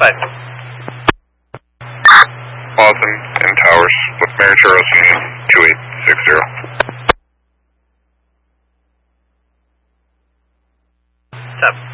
5. Lawson and Towers with Mary Charles Union 2860. 7.